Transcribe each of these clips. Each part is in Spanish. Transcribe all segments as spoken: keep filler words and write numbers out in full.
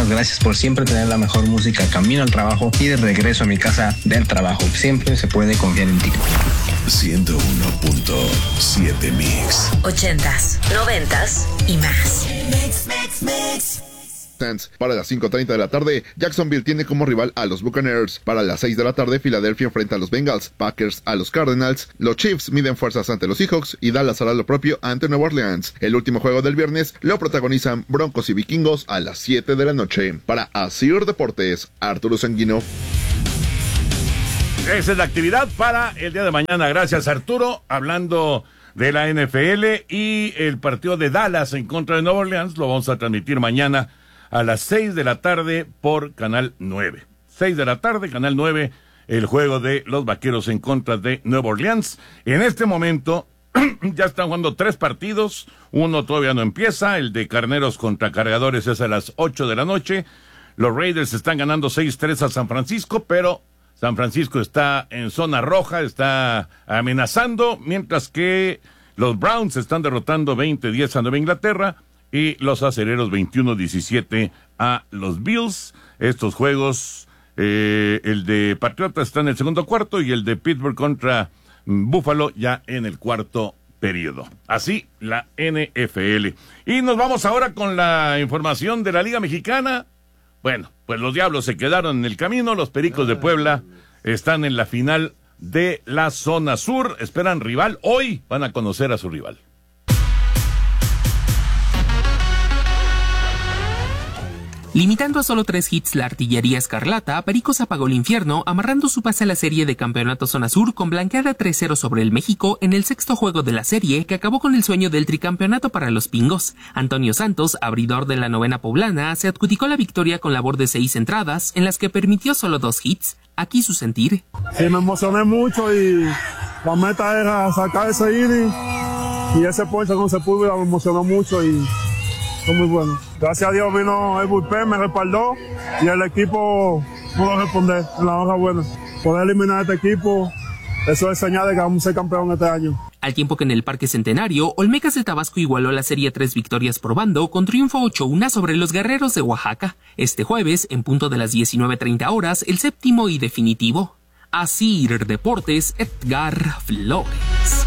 muchísimas gracias por siempre tener la mejor música camino al trabajo y de regreso a mi casa del trabajo. Siempre se puede confiar en ti. ciento uno punto siete Mix. Ochentas, noventas y más. Mix, mix, mix. Para las cinco treinta de la tarde, Jacksonville tiene como rival a los Buccaneers. Para las seis de la tarde, Filadelfia enfrenta a los Bengals, Packers a los Cardinals, los Chiefs miden fuerzas ante los Seahawks y Dallas hará lo propio ante Nueva Orleans. El último juego del viernes lo protagonizan Broncos y Vikingos a las siete de la noche. Para Asir Deportes, Arturo Sanguino. Esa es la actividad para el día de mañana. Gracias, Arturo. Hablando de la N F L y el partido de Dallas en contra de Nueva Orleans, lo vamos a transmitir mañana a las seis de la tarde por Canal nueve. seis de la tarde, Canal nueve, el juego de los Vaqueros en contra de Nueva Orleans. En este momento ya están jugando tres partidos, uno todavía no empieza, el de Carneros contra Cargadores es a las ocho de la noche. Los Raiders están ganando seis tres a San Francisco, pero San Francisco está en zona roja, está amenazando, mientras que los Browns están derrotando veinte diez a Nueva Inglaterra. Y los Acereros veintiuno diecisiete a los Bills. Estos juegos, eh, el de Patriotas está en el segundo cuarto y el de Pittsburgh contra Buffalo ya en el cuarto periodo. Así la N F L. Y nos vamos ahora con la información de la Liga Mexicana. Bueno, pues los Diablos se quedaron en el camino. Los Pericos de Puebla están en la final de la zona sur. Esperan rival. Hoy van a conocer a su rival. Limitando a solo tres hits la artillería escarlata, Pericos apagó el infierno, amarrando su pase a la serie de campeonato zona sur con blanqueada tres cero sobre el México en el sexto juego de la serie, que acabó con el sueño del tricampeonato para los Pingos. Antonio Santos, abridor de la novena poblana, se adjudicó la victoria con labor de seis entradas, en las que permitió solo dos hits. Aquí su sentir. Sí, me emocioné mucho y la meta era sacar ese inning y ese ponche no se pudo, me emocionó mucho y fue muy bueno. Gracias a Dios vino el bullpen, me respaldó y el equipo pudo responder en la hora buena. Poder eliminar a este equipo, eso es señal de que vamos a ser campeón este año. Al tiempo que en el Parque Centenario, Olmecas de Tabasco igualó la serie a tres victorias por bando con triunfo ocho uno sobre los Guerreros de Oaxaca. Este jueves, en punto de las diecinueve treinta horas, el séptimo y definitivo. Asir Deportes, Edgar Flores.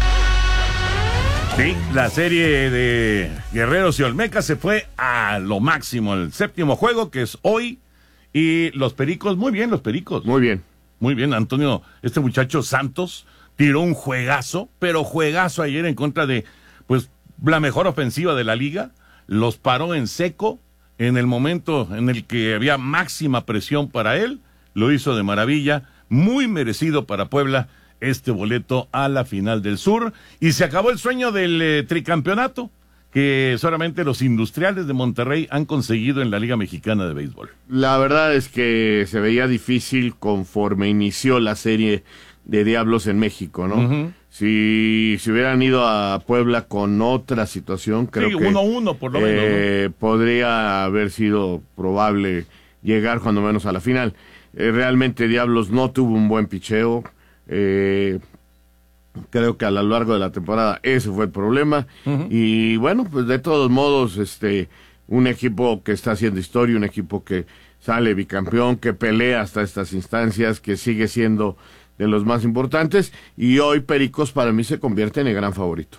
Sí, la serie de Guerreros y Olmecas se fue a lo máximo, el séptimo juego, que es hoy, y los Pericos, muy bien, los Pericos. Muy bien. Muy bien, Antonio, este muchacho Santos tiró un juegazo, pero juegazo ayer en contra de, pues, la mejor ofensiva de la liga, los paró en seco, en el momento en el que había máxima presión para él, lo hizo de maravilla, muy merecido para Puebla, este boleto a la final del sur, y se acabó el sueño del eh, tricampeonato que solamente los Industriales de Monterrey han conseguido en la Liga Mexicana de Béisbol. La verdad es que se veía difícil conforme inició la serie de Diablos en México, ¿no? Uh-huh. Si, si hubieran ido a Puebla con otra situación, creo sí, que uno uno por lo eh, menos, ¿no? podría haber sido probable llegar cuando menos a la final. Eh, realmente Diablos no tuvo un buen picheo. Eh, creo que a lo largo de la temporada ese fue el problema. Uh-huh. Y bueno, pues de todos modos, este, un equipo que está haciendo historia, un equipo que sale bicampeón, que pelea hasta estas instancias, que sigue siendo de los más importantes, y hoy Pericos para mí se convierte en el gran favorito.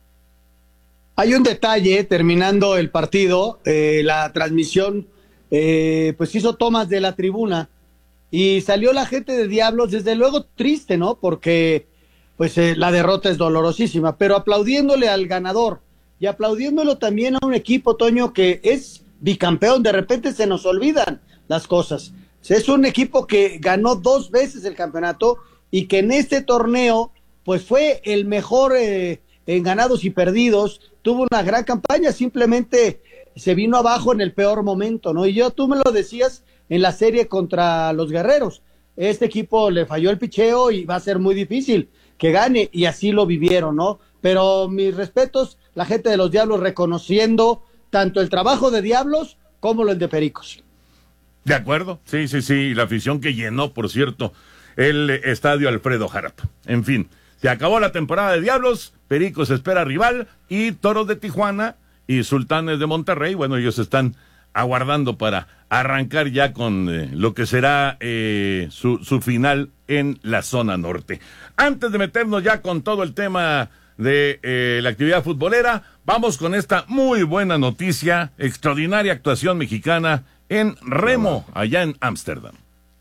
Hay un detalle, terminando el partido, eh, la transmisión, eh, pues hizo tomas de la tribuna, y salió la gente de Diablos, desde luego triste, ¿no? Porque pues eh, la derrota es dolorosísima, pero aplaudiéndole al ganador, y aplaudiéndolo también a un equipo, Toño, que es bicampeón. De repente se nos olvidan las cosas. Es un equipo que ganó dos veces el campeonato, y que en este torneo, pues fue el mejor eh, en ganados y perdidos, tuvo una gran campaña, simplemente se vino abajo en el peor momento, ¿no? Y yo, tú me lo decías en la serie contra los Guerreros, este equipo le falló el picheo y va a ser muy difícil que gane, y así lo vivieron, ¿no? Pero mis respetos, la gente de los Diablos reconociendo tanto el trabajo de Diablos como el de Pericos. De acuerdo, sí, sí, sí, la afición que llenó, por cierto, el estadio Alfredo Harp. En fin, se acabó la temporada de Diablos, Pericos espera rival, y Toros de Tijuana y Sultanes de Monterrey, bueno, ellos están aguardando para arrancar ya con eh, lo que será eh, su, su final en la zona norte. Antes de meternos ya con todo el tema de eh, la actividad futbolera, vamos con esta muy buena noticia, extraordinaria actuación mexicana en remo, allá en Ámsterdam.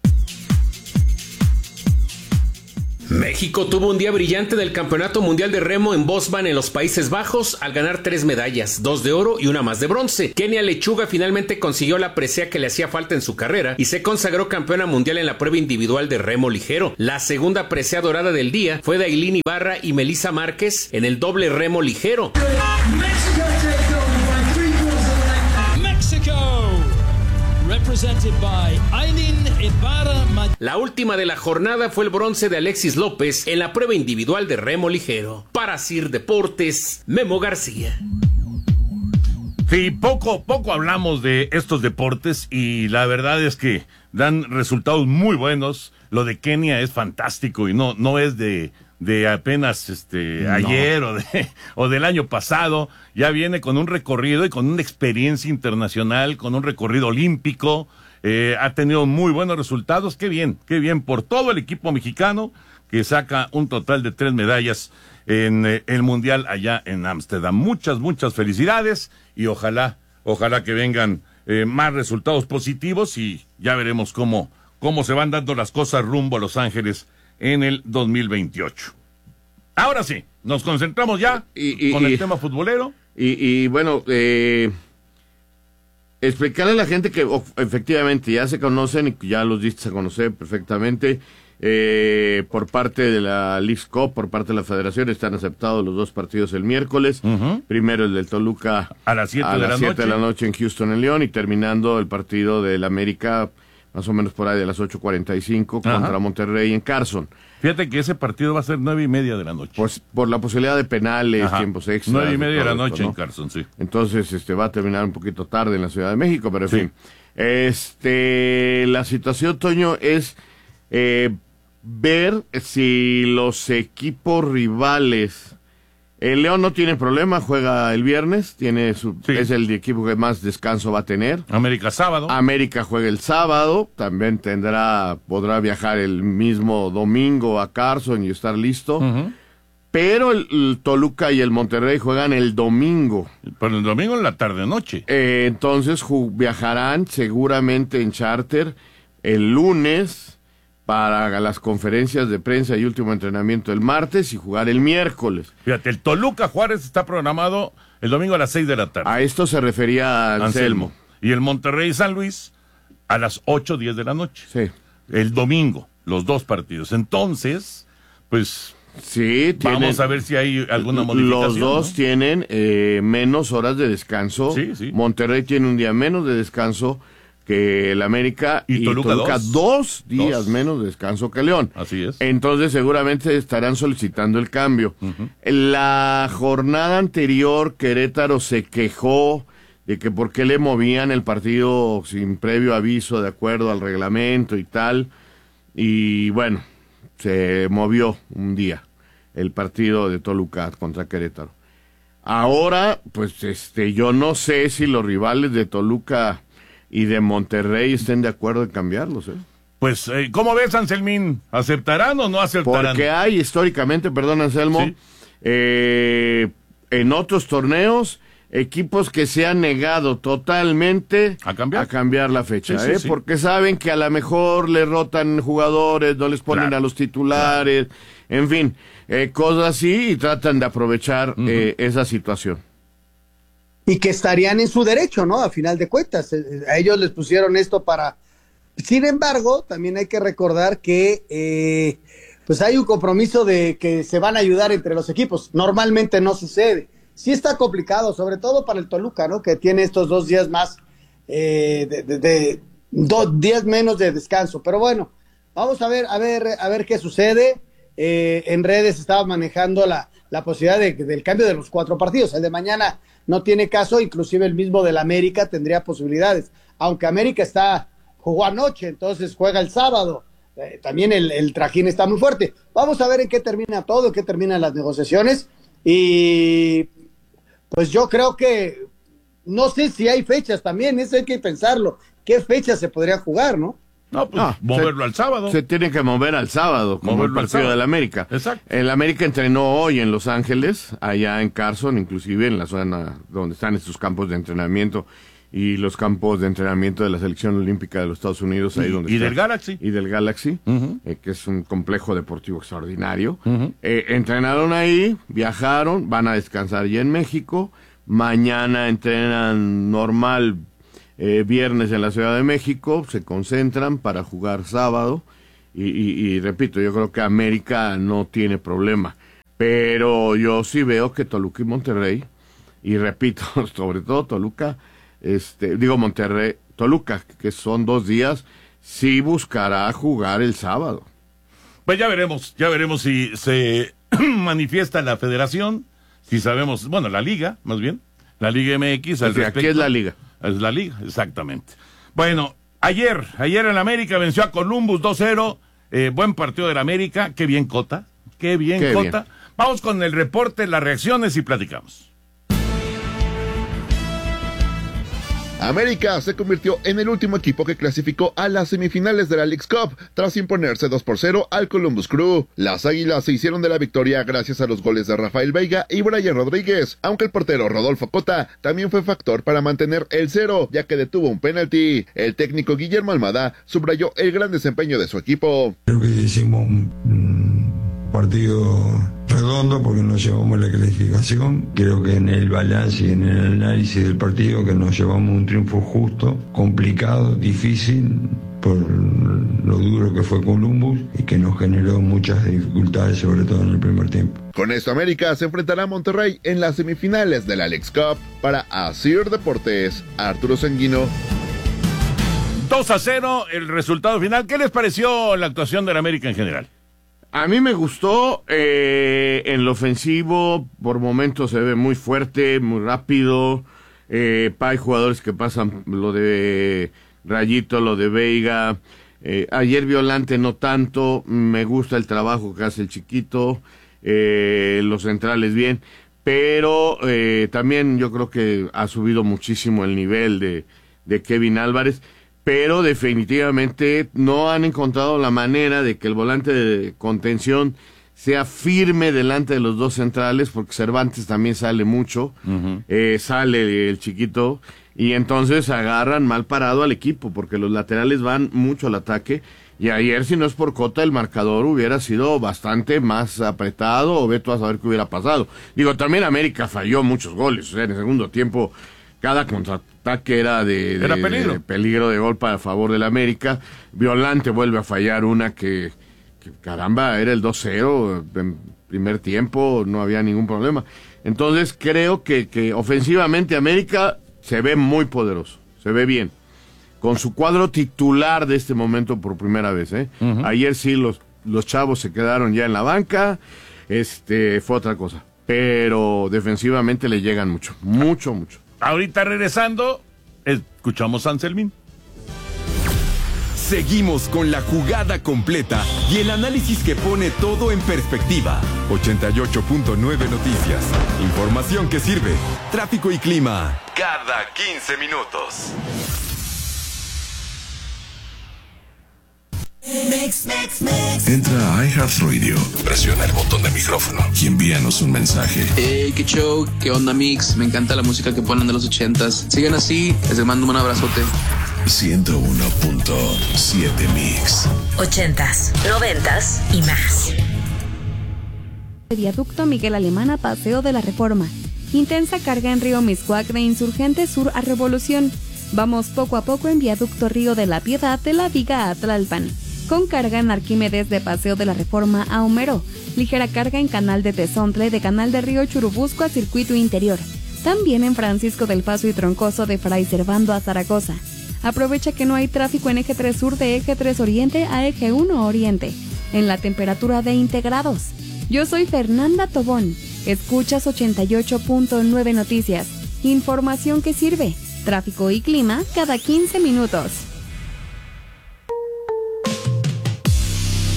México tuvo un día brillante del Campeonato Mundial de Remo en Bosman en los Países Bajos al ganar tres medallas, dos de oro y una más de bronce. Kenia Lechuga finalmente consiguió la presea que le hacía falta en su carrera y se consagró campeona mundial en la prueba individual de remo ligero. La segunda presea dorada del día fue de Ailín Ibarra y Melissa Márquez en el doble remo ligero. La última de la jornada fue el bronce de Alexis López en la prueba individual de remo ligero. Para Sir Deportes, Memo García. Sí, poco, poco hablamos de estos deportes y la verdad es que dan resultados muy buenos. Lo de Kenia es fantástico y no, no es de, de apenas este no. ayer o, de, o del año pasado. Ya viene con un recorrido y con una experiencia internacional, con un recorrido olímpico. Eh, ha tenido muy buenos resultados. Qué bien, qué bien por todo el equipo mexicano que saca un total de tres medallas en eh, el Mundial allá en Ámsterdam. Muchas, muchas felicidades y ojalá, ojalá que vengan eh, más resultados positivos y ya veremos cómo, cómo se van dando las cosas rumbo a Los Ángeles en el dos mil veintiocho. Ahora sí, nos concentramos ya y, y, con el y, tema futbolero. Y, y bueno, eh, explicarle a la gente que oh, efectivamente ya se conocen y ya los diste a conocer perfectamente. Eh, por parte de la Leagues Cup, por parte de la Federación, están aceptados los dos partidos el miércoles. Uh-huh. Primero el del Toluca a las siete de, de la noche en Houston, en León, y terminando el partido del América más o menos por ahí de las ocho cuarenta y cinco uh-huh. contra Monterrey en Carson. Fíjate que ese partido va a ser nueve y media de la noche. Pues por la posibilidad de penales, Ajá. tiempos extras. Nueve y media de la noche esto, ¿no? en Carson, sí. Entonces, este, va a terminar un poquito tarde en la Ciudad de México, pero en sí. fin. Este, la situación, Toño, es eh, ver si los equipos rivales. El León no tiene problema, juega el viernes, tiene su, sí. es el equipo que más descanso va a tener. América sábado. América juega el sábado, también tendrá, podrá viajar el mismo domingo a Carson y estar listo. Uh-huh. Pero el, el Toluca y el Monterrey juegan el domingo. Pero el domingo en la tarde-noche. Eh, entonces ju- viajarán seguramente en charter el lunes para las conferencias de prensa y último entrenamiento el martes y jugar el miércoles. Fíjate, el Toluca Juárez está programado el domingo a las seis de la tarde. A esto se refería Anselmo. Anselmo. Y el Monterrey San Luis a las ocho, diez de la noche. Sí. El domingo, los dos partidos. Entonces, pues sí, vamos tienen, a ver si hay alguna modificación. Los dos ¿no? tienen eh, menos horas de descanso. Sí, sí. Monterrey tiene un día menos de descanso que el América y, y Toluca, Toluca dos. dos días dos. menos de descanso que León. Así es. Entonces seguramente estarán solicitando el cambio. Uh-huh. La jornada anterior Querétaro se quejó de que por qué le movían el partido sin previo aviso de acuerdo al reglamento y tal. Y bueno, se movió un día el partido de Toluca contra Querétaro. Ahora, pues este, yo no sé si los rivales de Toluca y de Monterrey estén de acuerdo en cambiarlos, ¿eh? Pues, eh, ¿cómo ves, Anselmín? ¿Aceptarán o no aceptarán? Porque hay históricamente, perdón, Anselmo, ¿sí? eh, en otros torneos, equipos que se han negado totalmente a cambiar, a cambiar la fecha, sí, sí, ¿eh? sí. Porque saben que a lo mejor le rotan jugadores, no les ponen claro, a los titulares, claro. en fin, eh, cosas así, y tratan de aprovechar uh-huh. eh, esa situación. Y que estarían en su derecho, ¿no? A final de cuentas, a ellos les pusieron esto para... Sin embargo, también hay que recordar que eh, pues hay un compromiso de que se van a ayudar entre los equipos. Normalmente no sucede. Sí está complicado, sobre todo para el Toluca, ¿no? Que tiene estos dos días más, eh, de, de, de dos días menos de descanso. Pero bueno, vamos a ver, a ver, a ver qué sucede. Eh, en redes estaba manejando la, la posibilidad de, del cambio de los cuatro partidos. El de mañana no tiene caso, inclusive el mismo del América tendría posibilidades, aunque América está jugó anoche, entonces juega el sábado, eh, también el, el trajín está muy fuerte. Vamos a ver en qué termina todo, en qué terminan las negociaciones, y pues yo creo que no sé si hay fechas también, eso hay que pensarlo. ¿Qué fecha se podría jugar, no? No, pues no, moverlo se, al sábado. Se tiene que mover al sábado, como moverlo el partido del América. Exacto. El América entrenó hoy en Los Ángeles, allá en Carson, inclusive en la zona donde están estos campos de entrenamiento y los campos de entrenamiento de la Selección Olímpica de los Estados Unidos. Ahí y, donde y está, del Galaxy. Y del Galaxy, uh-huh. eh, que es un complejo deportivo extraordinario. Uh-huh. Eh, entrenaron ahí, viajaron, van a descansar ya en México. Mañana entrenan normal. Eh, viernes en la Ciudad de México, se concentran para jugar sábado y, y, y repito, yo creo que América no tiene problema, pero yo sí veo que Toluca y Monterrey, y repito, sobre todo Toluca, este, digo Monterrey, Toluca, que son dos días, sí buscará jugar el sábado. Pues ya veremos, ya veremos si se manifiesta la federación, si sabemos, bueno, la liga, más bien, la Liga M X. Al respecto, aquí es la liga. Es la liga, exactamente. Bueno, ayer, ayer el América venció a Columbus dos cero, eh, buen partido del América, qué bien Cota, qué bien qué Cota. Bien. Vamos con el reporte, las reacciones y platicamos. América se convirtió en el último equipo que clasificó a las semifinales de la Leagues Cup tras imponerse dos por cero al Columbus Crew. Las Águilas se hicieron de la victoria gracias a los goles de Rafael Veiga y Brian Rodríguez, aunque el portero Rodolfo Cota también fue factor para mantener el cero, ya que detuvo un penalti. El técnico Guillermo Almada subrayó el gran desempeño de su equipo. Creo que hicimos un partido redondo porque nos llevamos la clasificación. Creo que en el balance y en el análisis del partido que nos llevamos un triunfo justo, complicado, difícil por lo duro que fue Columbus y que nos generó muchas dificultades, sobre todo en el primer tiempo. Con esto América se enfrentará a Monterrey en las semifinales de la Leagues Cup. Para Asir Deportes, Arturo Sanguino. dos a cero el resultado final. ¿Qué les pareció la actuación del América en general? A mí me gustó eh, en lo ofensivo, por momentos se ve muy fuerte, muy rápido. Eh, hay jugadores que pasan lo de Rayito, lo de Veiga. Eh, ayer Violante no tanto, me gusta el trabajo que hace el chiquito, eh, los centrales bien, pero eh, también yo creo que ha subido muchísimo el nivel de, de Kevin Álvarez. Pero definitivamente no han encontrado la manera de que el volante de contención sea firme delante de los dos centrales, porque Cervantes también sale mucho, uh-huh. eh, sale el chiquito, y entonces agarran mal parado al equipo, porque los laterales van mucho al ataque, y ayer si no es por Cota el marcador hubiera sido bastante más apretado, o ve tú a saber qué hubiera pasado. Digo, también América falló muchos goles, o sea, en el segundo tiempo cada contraataque era de, de, era peligro. de peligro de gol para favor del América. Violante vuelve a fallar una que, que caramba, era el dos cero en primer tiempo, no había ningún problema. Entonces creo que, que ofensivamente América se ve muy poderoso, se ve bien. Con su cuadro titular de este momento por primera vez, ¿eh? Uh-huh. Ayer sí los, los chavos se quedaron ya en la banca, este fue otra cosa. Pero defensivamente le llegan mucho, mucho, mucho. Ahorita regresando, escuchamos a Anselmín. Seguimos con la jugada completa y el análisis que pone todo en perspectiva. ochenta y ocho punto nueve Noticias. Información que sirve. Tráfico y clima. Cada quince minutos. Mix, mix, mix. Entra a iHeartRadio, presiona el botón de micrófono y envíanos un mensaje. Hey, qué show, qué onda mix, me encanta la música que ponen de los ochentas. Sigan así, les mando un abrazote. ciento uno punto siete Mix. Ochentas, noventas y más. Viaducto Miguel Alemán a Paseo de la Reforma. Intensa carga en Río Miscuac de Insurgente Sur a Revolución. Vamos poco a poco en Viaducto Río de la Piedad de la Viga a Tlalpan. Con carga en Arquímedes de Paseo de la Reforma a Homero. Ligera carga en Canal de Tezontle de Canal de Río Churubusco a Circuito Interior. También en Francisco del Paso y Troncoso de Fray Servando a Zaragoza. Aprovecha que no hay tráfico en Eje tres Sur de Eje tres Oriente a Eje uno Oriente. En la temperatura de integrados. Yo soy Fernanda Tobón. Escuchas ochenta y ocho punto nueve Noticias. Información que sirve. Tráfico y clima cada quince minutos.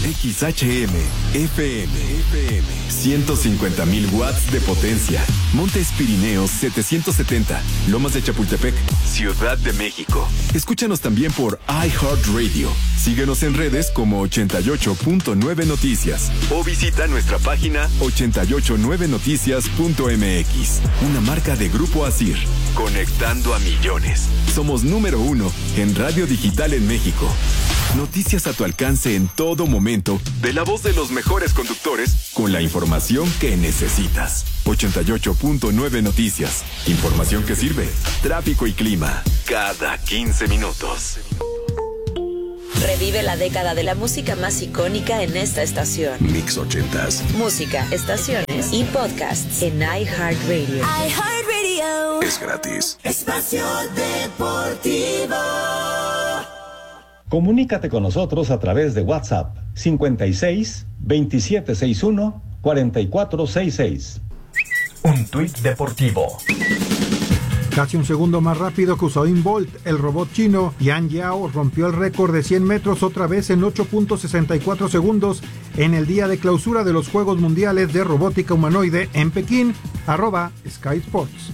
X H M, F M, F M, ciento cincuenta mil watts de potencia. Montes Pirineos setecientos setenta, Lomas de Chapultepec, Ciudad de México. Escúchanos también por iHeartRadio. Síguenos en redes como ochenta y ocho punto nueve Noticias o visita nuestra página ochenta y ocho nueve noticias punto m x. Una marca de Grupo Asir, conectando a millones. Somos número uno en radio digital en México. Noticias a tu alcance en todo momento, de la voz de los mejores conductores, con la información que necesitas. ochenta y ocho punto nueve Noticias. Información que sirve. Tráfico y clima. Cada quince minutos. Revive la década de la música más icónica en esta estación. Mix ochentas. Música, estaciones y podcasts en iHeartRadio. iHeartRadio. Es gratis. Espacio Deportivo. Comunícate con nosotros a través de WhatsApp cincuenta y seis, veintisiete sesenta y uno, cuarenta y cuatro sesenta y seis. Un tuit deportivo. Casi un segundo más rápido que Usain Bolt, el robot chino Yan Yao rompió el récord de cien metros otra vez en ocho punto sesenta y cuatro segundos en el día de clausura de los Juegos Mundiales de Robótica Humanoide en Pekín. Arroba Sky Sports.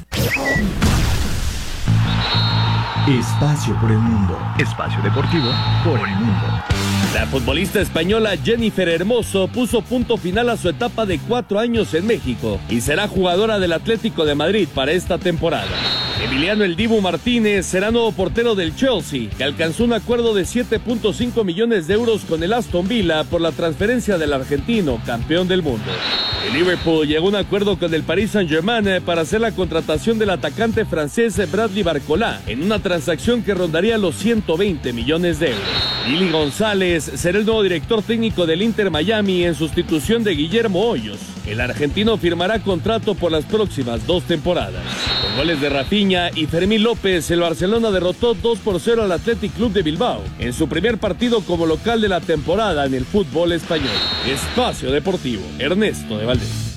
Espacio por el mundo. Espacio deportivo por el mundo. La futbolista española Jennifer Hermoso puso punto final a su etapa de cuatro años en México y será jugadora del Atlético de Madrid para esta temporada. Emiliano El Dibu Martínez será nuevo portero del Chelsea, que alcanzó un acuerdo de siete punto cinco millones de euros con el Aston Villa por la transferencia del argentino, campeón del mundo. El Liverpool llegó a un acuerdo con el Paris Saint-Germain para hacer la contratación del atacante francés Bradley Barcola, en una transacción que rondaría los ciento veinte millones de euros. Lili González será el nuevo director técnico del Inter Miami en sustitución de Guillermo Hoyos. El argentino firmará contrato por las próximas dos temporadas. Con goles de Rafinha y Fermín López, el Barcelona derrotó dos por cero al Athletic Club de Bilbao en su primer partido como local de la temporada en el fútbol español. Espacio Deportivo, Ernesto de Valdés.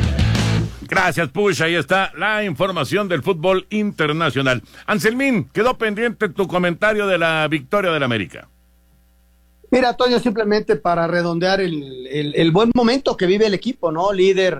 Gracias, Push. Ahí está la información del fútbol internacional. Anselmín, quedó pendiente tu comentario de la victoria del América. Mira, Toño, simplemente para redondear el, el, el buen momento que vive el equipo, ¿no? Líder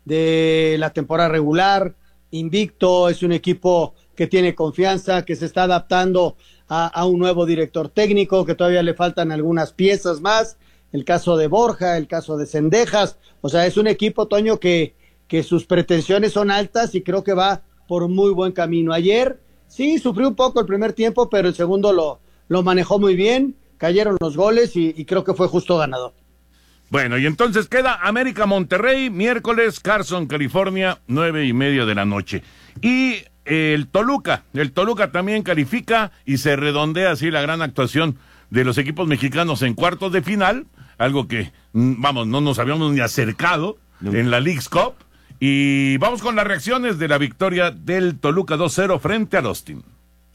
de la temporada regular, invicto, es un equipo que tiene confianza, que se está adaptando a, a un nuevo director técnico, que todavía le faltan algunas piezas más, el caso de Borja, el caso de Cendejas, o sea, es un equipo, Toño, que, que sus pretensiones son altas y creo que va por muy buen camino. Ayer sí sufrió un poco el primer tiempo, pero el segundo lo, lo manejó muy bien, cayeron los goles y, y creo que fue justo ganador. Bueno, y entonces queda América Monterrey, miércoles, Carson, California, nueve y media de la noche. Y el Toluca, el Toluca también califica y se redondea así la gran actuación de los equipos mexicanos en cuartos de final, algo que, vamos, no nos habíamos ni acercado no. en la Leagues Cup. Y vamos con las reacciones de la victoria del Toluca dos cero frente al Austin.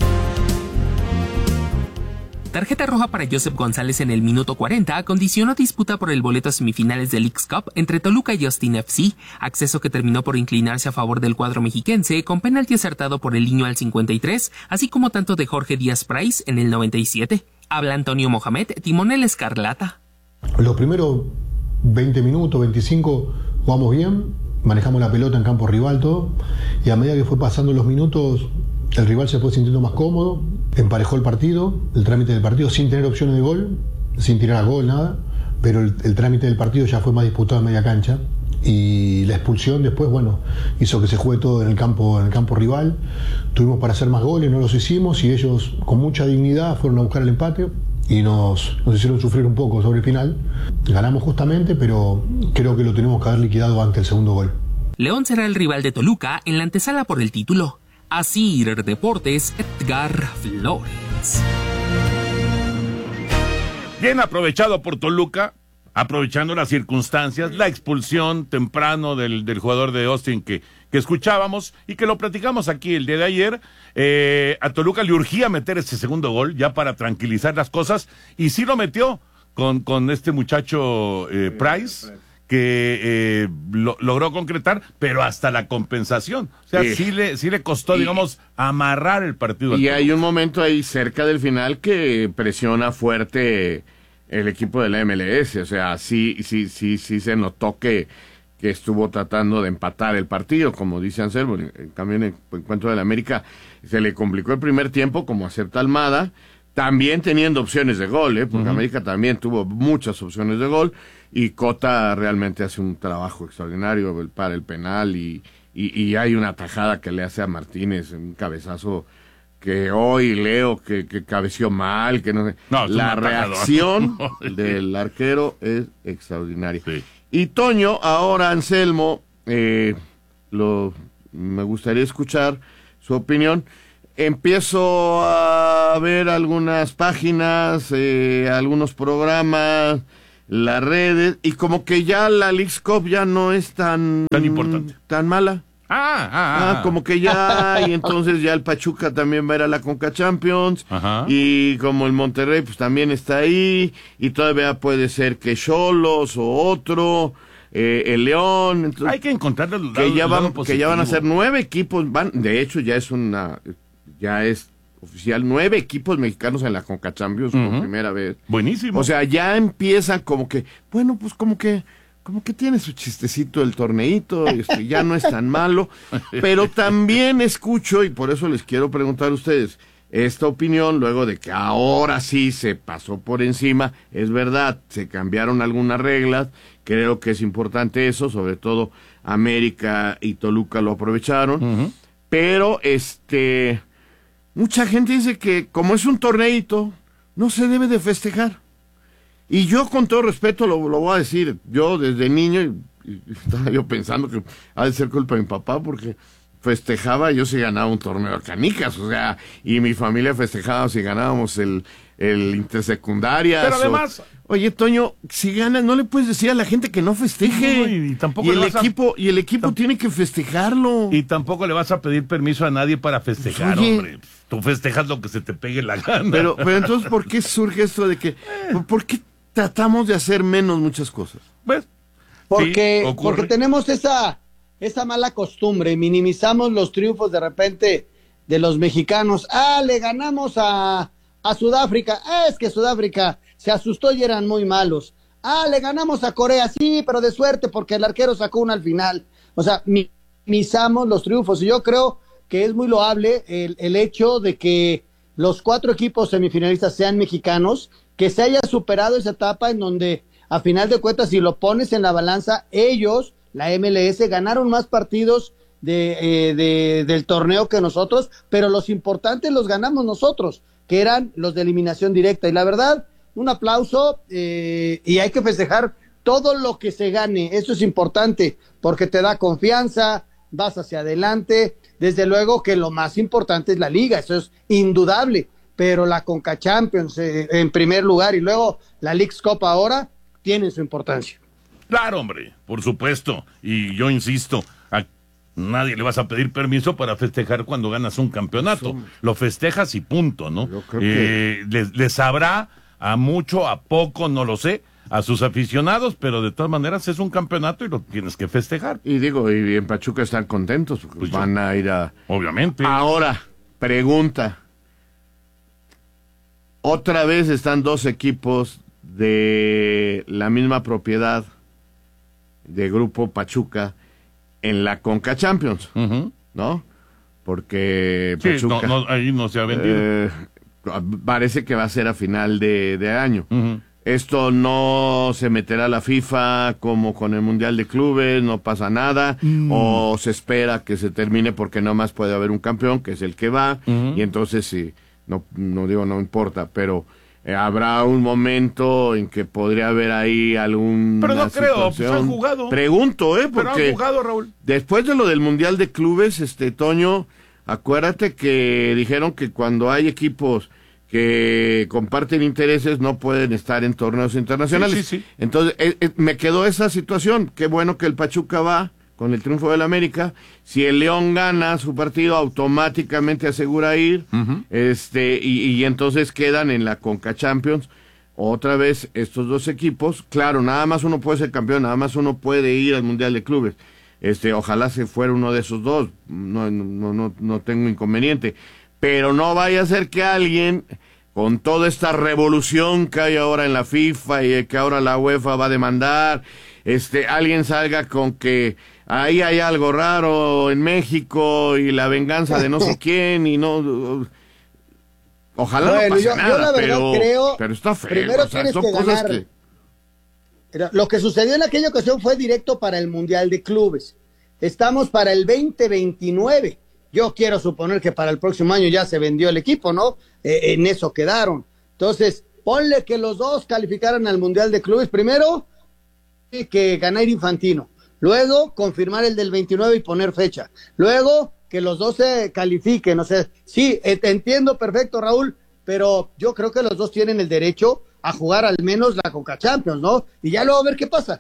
Tarjeta roja para Joseph González en el minuto cuarenta condicionó disputa por el boleto a semifinales de Leagues Cup entre Toluca y Austin F C, acceso que terminó por inclinarse a favor del cuadro mexiquense con penalti acertado por el Niño al cincuenta y tres, así como tanto de Jorge Díaz Price en el noventa y siete. Habla Antonio Mohamed, timonel escarlata. Los primeros veinte minutos, veinticinco, jugamos bien, manejamos la pelota en campo rival todo, y a medida que fue pasando los minutos, el rival se fue sintiendo más cómodo, emparejó el partido, el trámite del partido sin tener opciones de gol, sin tirar a gol, nada, pero el, el trámite del partido ya fue más disputado en media cancha y la expulsión después, bueno, hizo que se juegue todo en el campo, en el campo rival. Tuvimos para hacer más goles, no los hicimos y ellos con mucha dignidad fueron a buscar el empate y nos, nos hicieron sufrir un poco sobre el final. Ganamos justamente, pero creo que lo tenemos que haber liquidado antes del segundo gol. León será el rival de Toluca en la antesala por el título. Asir Deportes, Edgar Flores. Bien aprovechado por Toluca, aprovechando las circunstancias, la expulsión temprano del, del jugador de Austin que, que escuchábamos y que lo platicamos aquí el día de ayer. Eh, a Toluca le urgía meter ese segundo gol ya para tranquilizar las cosas y sí lo metió con, con este muchacho eh, Price, que eh, lo, logró concretar, pero hasta la compensación. O sea, sí, sí, le, sí le costó, y, digamos, amarrar el partido. Y hay un momento ahí cerca del final que presiona fuerte el equipo de la M L S, o sea, sí, sí, sí, sí se notó que, que estuvo tratando de empatar el partido, como dice Anselmo. En cambio, en el encuentro de la América se le complicó el primer tiempo, como acepta Almada, también teniendo opciones de gol, ¿eh? Porque uh-huh. América también tuvo muchas opciones de gol, y Cota realmente hace un trabajo extraordinario para el penal, y, y, y hay una tajada que le hace a Martínez, un cabezazo que hoy leo que, que cabeció mal, que no sé. No, la reacción del arquero es extraordinaria. Sí. Y Toño, ahora Anselmo, eh, lo, me gustaría escuchar su opinión. Empiezo a ver algunas páginas, eh, algunos programas, las redes, y como que ya la Leagues Cup ya no es tan, tan importante, tan mala. Ah, ah, ah, ah, como que ya, y entonces ya el Pachuca también va a ir a la Conca Champions, Ajá. y como el Monterrey pues también está ahí, y todavía puede ser que Xolos o otro, eh, el León, entonces, hay que encontrar el, que el, ya el van, lado que ya van a ser nueve equipos, van, de hecho ya es una, ya es oficial, nueve equipos mexicanos en la Conca Champions uh-huh. por primera vez. Buenísimo. O sea, ya empiezan como que, bueno, pues como que como que tiene su chistecito el torneito, este, ya no es tan malo, pero también escucho, y por eso les quiero preguntar a ustedes, esta opinión, luego de que ahora sí se pasó por encima, es verdad, se cambiaron algunas reglas, creo que es importante eso, sobre todo América y Toluca lo aprovecharon, uh-huh. pero este, mucha gente dice que como es un torneito, no se debe de festejar. Y yo, con todo respeto, lo, lo voy a decir, yo desde niño, y, y estaba yo pensando que ha de ser culpa de mi papá, porque festejaba yo si ganaba un torneo de canicas, o sea, y mi familia festejaba si ganábamos el, el intersecundaria. Pero además... O, oye, Toño, si ganas, no le puedes decir a la gente que no festeje. No, y, y tampoco y el le vas equipo, a... y el equipo tiene que festejarlo. Y tampoco le vas a pedir permiso a nadie para festejar, oye, hombre. Tú festejas lo que se te pegue la gana. Pero, pero entonces, ¿por qué surge esto de que... ¿Por, por qué tratamos de hacer menos muchas cosas? Pues, porque, sí, porque tenemos esa, esa mala costumbre, minimizamos los triunfos de repente de los mexicanos. Ah, le ganamos a, a Sudáfrica. Ah, es que Sudáfrica se asustó y eran muy malos. Ah, le ganamos a Corea, sí, pero de suerte porque el arquero sacó una al final. O sea, minimizamos los triunfos, y yo creo que es muy loable el, el hecho de que los cuatro equipos semifinalistas sean mexicanos, que se haya superado esa etapa en donde, a final de cuentas, si lo pones en la balanza, ellos, la M L S, ganaron más partidos de, eh, de, del torneo que nosotros, pero los importantes los ganamos nosotros, que eran los de eliminación directa. Y la verdad, un aplauso, eh, y hay que festejar todo lo que se gane. Eso es importante, porque te da confianza, vas hacia adelante. Desde luego que lo más importante es la liga, eso es indudable, pero la Conca Champions eh, en primer lugar, y luego la Leagues Cup ahora, tienen su importancia. Claro, hombre, por supuesto, y yo insisto, a nadie le vas a pedir permiso para festejar cuando ganas un campeonato, Eso... lo festejas y punto, ¿no? Yo creo eh, que... les, les sabrá a mucho, a poco, no lo sé, a sus aficionados, pero de todas maneras es un campeonato y lo tienes que festejar. Y digo, y en Pachuca están contentos, porque pues van yo, a ir a... Obviamente. Ahora, pregunta... Otra vez están dos equipos de la misma propiedad de Grupo Pachuca en la Conca Champions, uh-huh. ¿no? Porque sí, Pachuca... No, no, ahí no se ha vendido. Eh, parece que va a ser a final de, de año. Uh-huh. Esto no se meterá a la FIFA como con el Mundial de Clubes, no pasa nada, mm. o se espera que se termine porque nomás puede haber un campeón, que es el que va, uh-huh. y entonces sí... No, no digo, no importa, pero eh, habrá un momento en que podría haber ahí algún. Pero no creo, pues han jugado. Pregunto, ¿eh? Porque Pero han jugado, Raúl. Después de lo del Mundial de Clubes, este, Toño, acuérdate que dijeron que cuando hay equipos que comparten intereses no pueden estar en torneos internacionales. Sí, sí, sí. Entonces, eh, eh, me quedó esa situación. Qué bueno que el Pachuca va con el triunfo del América. Si el León gana su partido, automáticamente asegura ir, uh-huh. este, y, y entonces quedan en la Conca Champions. Otra vez estos dos equipos, claro, nada más uno puede ser campeón, nada más uno puede ir al Mundial de Clubes. Este, ojalá se fuera uno de esos dos, no, no, no, no tengo inconveniente. Pero no vaya a ser que alguien, con toda esta revolución que hay ahora en la FIFA y que ahora la UEFA va a demandar, este, alguien salga con que ahí hay algo raro en México y la venganza de no sé quién y no... Ojalá bueno, no pase yo, nada, yo la verdad pero, creo, pero está feo. Primero o sea, tienes son que cosas ganar. que... Lo que sucedió en aquella ocasión fue directo para el Mundial de Clubes. Estamos para el veinte veintinueve. Yo quiero suponer que para el próximo año ya se vendió el equipo, ¿no? Eh, en eso quedaron. Entonces, ponle que los dos calificaran al Mundial de Clubes. Primero, que ganar Infantino. Luego, confirmar el del veintinueve y poner fecha. Luego, que los dos se califiquen. O sea, sí, eh, te entiendo perfecto, Raúl, pero yo creo que los dos tienen el derecho a jugar al menos la Conca Champions, ¿no? Y ya luego a ver qué pasa.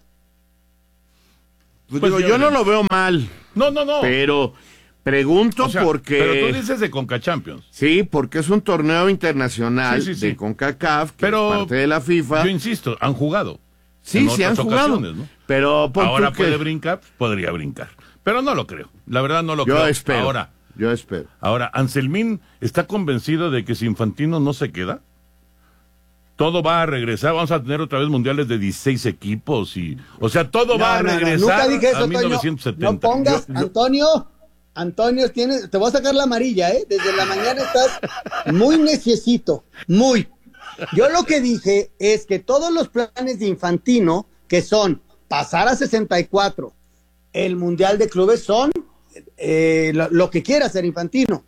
Pues digo, yo no lo veo mal. No, no, no. Pero pregunto O sea, porque... Pero tú dices de Conca Champions. Sí, porque es un torneo internacional Sí, sí, sí. de CONCACAF, que Pero es parte de la FIFA. Yo insisto, han jugado. Sí, en sí han otras jugado. ocasiones, ¿no? Pero pon ahora tú que- puede brincar, podría brincar. Pero no lo creo. La verdad no lo Yo creo. espero. Ahora, Yo espero. ahora, Anselmín está convencido de que si Infantino no se queda, todo va a regresar. Vamos a tener otra vez mundiales de dieciséis equipos y, o sea, todo No, va a no, no, regresar nunca dije eso, a Toño. mil novecientos setenta. No pongas, Yo- yo- Antonio, Antonio, tienes, te voy a sacar la amarilla, ¿eh? Desde la mañana estás muy neciecito, muy. Yo lo que dije es que todos los planes de Infantino, que son pasar a sesenta y cuatro, el Mundial de Clubes, son eh, lo, lo que quiera hacer Infantino.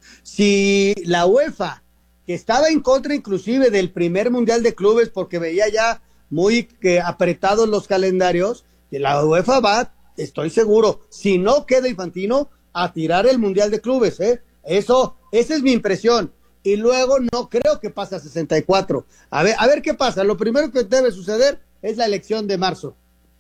Si la UEFA, que estaba en contra inclusive del primer Mundial de Clubes porque veía ya muy que apretados los calendarios, la UEFA va, estoy seguro, si no queda Infantino, a tirar el Mundial de Clubes, ¿eh? Eso, esa es mi impresión. Y luego no creo que pase a sesenta y cuatro. A ver, a ver qué pasa. Lo primero que debe suceder es la elección de marzo.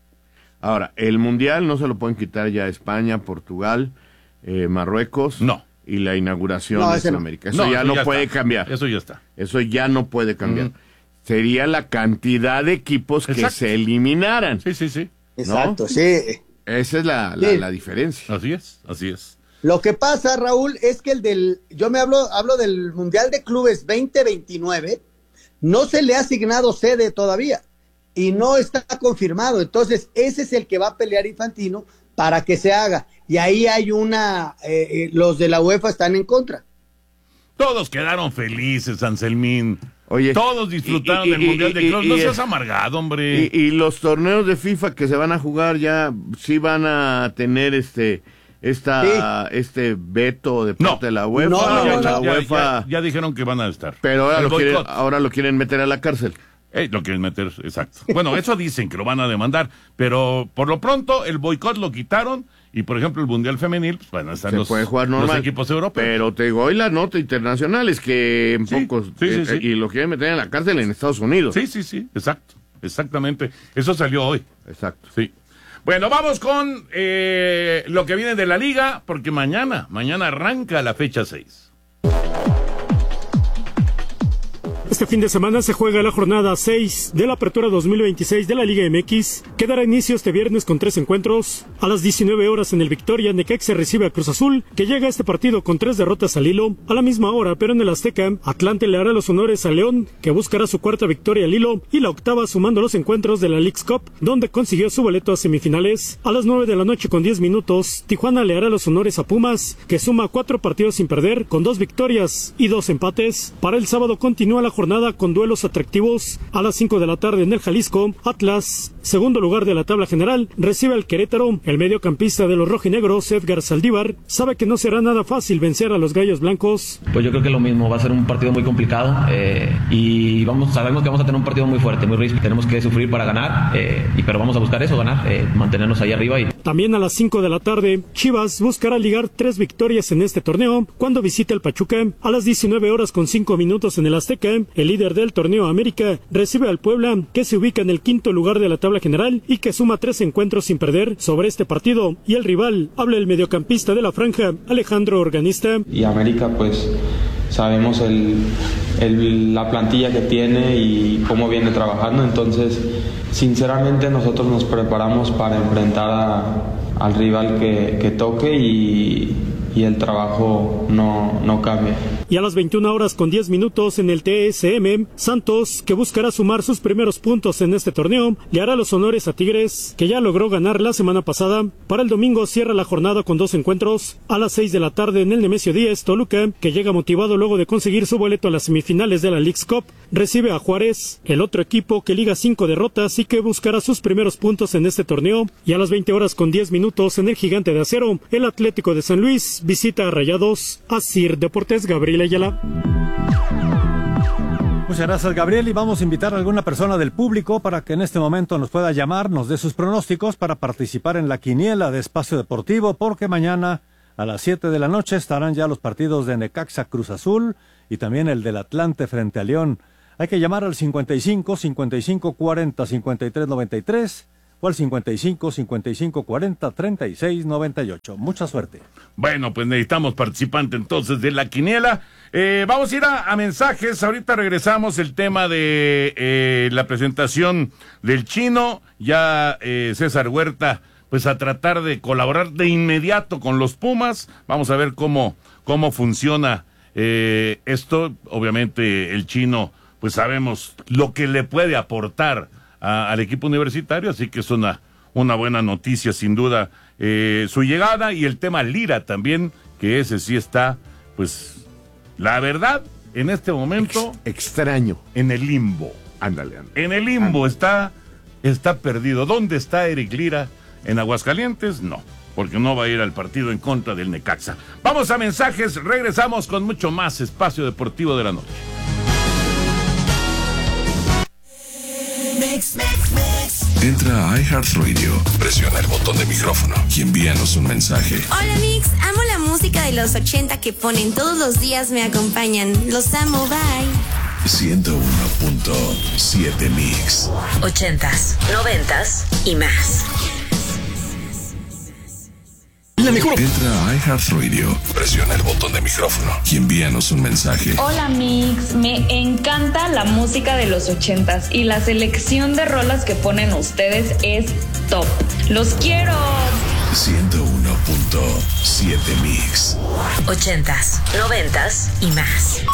Ahora, el Mundial no se lo pueden quitar ya España, Portugal, eh, Marruecos. No. Y la inauguración No, de ese no. Sudamérica. Eso No, ya eso no ya puede está. cambiar. Eso ya está. Eso ya no puede cambiar. Sería la cantidad de equipos que Exacto. se eliminaran. Sí, sí, sí. Exacto, sí. Esa es la, la, Sí. la diferencia. Así es, así es. Lo que pasa, Raúl, es que el del, yo me hablo, hablo del Mundial de Clubes veinte veintinueve, no se le ha asignado sede todavía y no está confirmado. Entonces, ese es el que va a pelear Infantino para que se haga. Y ahí hay una, eh, eh, los de la UEFA están en contra. Todos quedaron felices, Anselmín. Oye, Todos disfrutaron y- y- del Mundial y- de y- Clubes. y- No y- seas amargado, hombre. Y, y los torneos de FIFA que se van a jugar ya sí van a tener este esta este veto de parte de la UEFA. No, o ya, la ya- UEFA, ya- ya dijeron que van a estar. pero ahora El lo, quieren, boicot. ahora lo quieren meter a la cárcel. Eh, lo quieren meter, exacto. Bueno, eso dicen que lo van a demandar, pero por lo pronto el boicot lo quitaron y, por ejemplo, el Mundial Femenil, pues van a estar Se los, puede jugar los normal. equipos europeos. Pero te digo, hoy la nota internacional es que en Sí, pocos sí, sí, eh, sí. y lo quieren meter en la cárcel en Estados Unidos. Sí, sí, sí, exacto, exactamente. Eso salió hoy. Exacto. Sí. Bueno, vamos con eh, lo que viene de la liga, porque mañana, mañana arranca la fecha seis. Este fin de semana se juega la jornada seis de la Apertura dos mil veintiséis de la Liga M X, que dará inicio este viernes con tres encuentros. A las diecinueve horas en el Victoria, Necaxa recibe a Cruz Azul, que llega a este partido con tres derrotas al hilo. A la misma hora, pero en el Azteca, Atlante le hará los honores a León, que buscará su cuarta victoria al hilo y la octava sumando los encuentros de la Leagues Cup, donde consiguió su boleto a semifinales. A las nueve de la noche con diez minutos, Tijuana le hará los honores a Pumas, que suma cuatro partidos sin perder, con dos victorias y dos empates. Para el sábado continúa la jornada con duelos atractivos. A las cinco de la tarde en el Jalisco, Atlas, segundo lugar de la tabla general, recibe al Querétaro. El mediocampista de los rojinegros, Edgar Saldívar, sabe que no será nada fácil vencer a los Gallos Blancos. Pues yo creo que lo mismo, va a ser un partido muy complicado eh, y vamos, sabemos que vamos a tener un partido muy fuerte, muy rígido. Tenemos que sufrir para ganar, eh, y, pero vamos a buscar eso, ganar, eh, mantenernos ahí arriba. Y... También a las cinco de la tarde, Chivas buscará ligar tres victorias en este torneo cuando visite el Pachuca. A las diecinueve horas con cinco minutos en el Azteca, el líder del torneo América recibe al Puebla, que se ubica en el quinto lugar de la tabla general y que suma tres encuentros sin perder. Sobre este partido y el rival habla el mediocampista de la franja, Alejandro Organista. Y América, pues sabemos el, el, la plantilla que tiene y cómo viene trabajando, entonces sinceramente nosotros nos preparamos para enfrentar a, al rival que, que toque y, y el trabajo no, no cambia. Y a las veintiuna horas con diez minutos en el T S M, Santos, que buscará sumar sus primeros puntos en este torneo, le hará los honores a Tigres, que ya logró ganar la semana pasada. Para el domingo cierra la jornada con dos encuentros. A las seis de la tarde en el Nemesio Díez, Toluca, que llega motivado luego de conseguir su boleto a las semifinales de la Leagues Cup, recibe a Juárez, el otro equipo que liga cinco derrotas y que buscará sus primeros puntos en este torneo. Y a las veinte horas con diez minutos en el Gigante de Acero, el Atlético de San Luis visita a Rayados. Asir Deportes, Gabriel Ayala. Muchas gracias, Gabriel, y vamos a invitar a alguna persona del público para que en este momento nos pueda llamar, nos dé sus pronósticos para participar en la quiniela de Espacio Deportivo, porque mañana a las siete de la noche estarán ya los partidos de Necaxa Cruz Azul y también el del Atlante frente a León. Hay que llamar al cincuenta y cinco, cincuenta y cinco cuarenta, cincuenta y tres noventa y tres o al cincuenta y cinco, cincuenta y cinco cuarenta, treinta y seis noventa y ocho. Mucha suerte. Bueno, pues necesitamos participante entonces de la quiniela. Eh, vamos a ir a, a mensajes. Ahorita regresamos el tema de eh, la presentación del Chino. Ya eh, César Huerta, pues a tratar de colaborar de inmediato con los Pumas. Vamos a ver cómo, cómo funciona eh, esto. Obviamente el Chino, pues sabemos lo que le puede aportar a, al equipo universitario, así que es una, una buena noticia sin duda eh, su llegada, y el tema Lira también, que ese sí está, pues, la verdad, en este momento... Ex extraño. En el limbo. Ándale, ándale. En el limbo está, está perdido. ¿Dónde está Eric Lira? ¿En Aguascalientes? No, porque no va a ir al partido en contra del Necaxa. Vamos a mensajes, regresamos con mucho más Espacio Deportivo de la Noche. Mix, mix, mix. Entra a iHeartRadio, presiona el botón de micrófono y envíanos un mensaje. Hola Mix, amo la música de los ochenta que ponen todos los días, me acompañan. Los amo, bye. ciento uno punto siete Mix. Ochentas, noventas y más. La mejor. Entra a iHeartRadio, presiona el botón de micrófono y envíanos un mensaje. Hola Mix, me encanta la música de los ochentas y la selección de rolas que ponen ustedes es top. ¡Los quiero! ciento uno punto siete Mix. Ochentas, noventas y más.